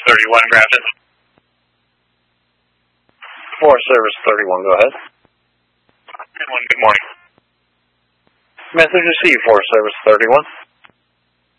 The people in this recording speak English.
31, Grafton. Forest Service 31, go ahead. 10-1, good morning. Message received, Forest Service 31.